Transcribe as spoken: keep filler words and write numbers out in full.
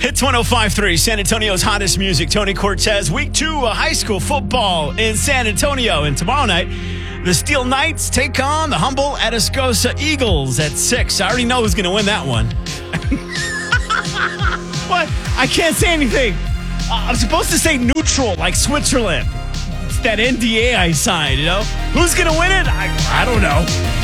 Hits one oh five point three, San Antonio's hottest music. Tony Cortez, week two of high school football in San Antonio. And tomorrow night, the Steel Knights take on the humble Atascosa Eagles at six. I already know who's going to win that one. What? I can't say anything. Uh, I'm supposed to say neutral, like Switzerland. It's that N D A I signed, you know? Who's going to win it? I, I don't know.